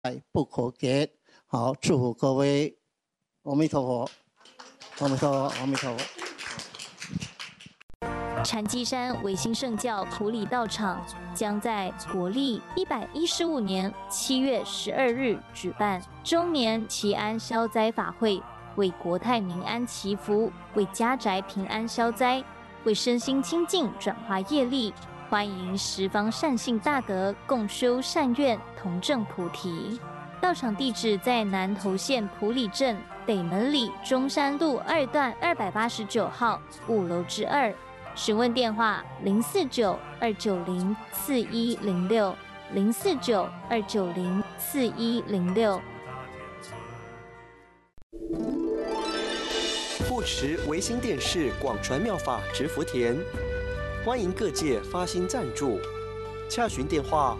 不可给。好，祝福各位，阿弥陀佛，阿弥陀佛，阿弥陀佛。 禅机山维新圣教普里道场将在国历115年7月12日举办周年祈安消灾法会，为国泰民安祈福，为家宅平安消灾，为身心清净转化业力。欢迎十方善信大德共修善愿，同证菩提。道场地址在南投县埔里镇北门里中山路2段289号5楼之2。询问电话049-290-4106，049-290-4106。 护持维新电视广传妙法植福田，欢迎各界发心赞助，洽询电话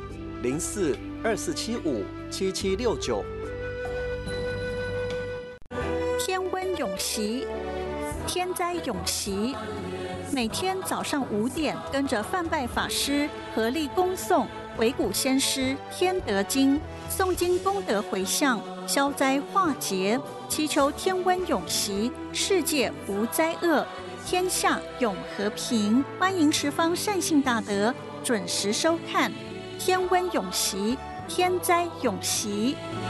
04-2475-7769。 天温永息，天灾永息。每天早上5点，跟着范拜法师合力恭诵维古先师天德经，诵经功德回向，消灾化劫，祈求天温永息，世界无灾厄，天下永和平。欢迎十方善信大德准时收看天温永息，天灾永息。